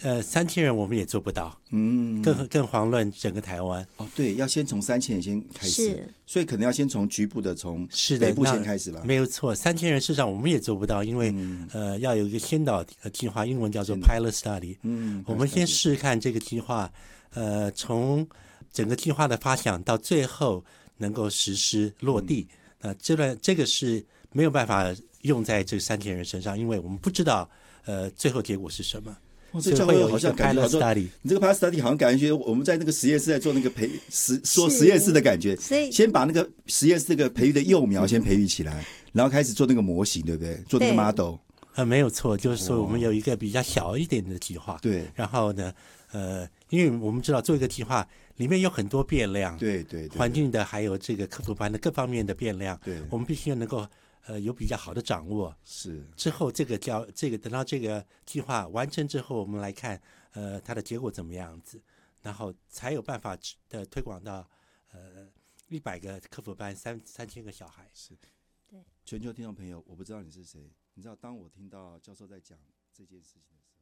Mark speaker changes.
Speaker 1: 3000人我们也做不到，更遑论整个台湾。
Speaker 2: 对，要先从3000人先开始，所以可能要先从局部的，从北部先开始吧。
Speaker 1: 没有错，3000人事实上我们也做不到，因为要有一个先导计划，英文叫做 pilot study。我们先试试看这个计划，从整个计划的发想到最后能够实施落地，这个是没有办法用在这3000人身上，因为我们不知道最后结果是什么。
Speaker 2: 这教会好像感觉好像你这个 pilot study 好像感觉我们在那个实验室在做那个做实验室的感觉，先把那个实验室这个培育的幼苗先培育起来，然后开始做那个模型，对不对？做那个 model。没
Speaker 1: 有错，就是说我们有一个比较小一点的计划，
Speaker 2: 对。
Speaker 1: 然后呢，因为我们知道做一个计划里面有很多变量，
Speaker 2: 对，
Speaker 1: 环境的还有这个客服班的各方面的变量，
Speaker 2: 对，
Speaker 1: 我们必须要能够有比较好的掌握。
Speaker 2: 是
Speaker 1: 之后等到这个计划完成之后，我们来看它的结果怎么样子，然后才有办法的推广到100个客服班3000个小孩。
Speaker 2: 是，对。全球听众朋友，我不知道你是谁，你知道当我听到教授在讲这件事情的时候。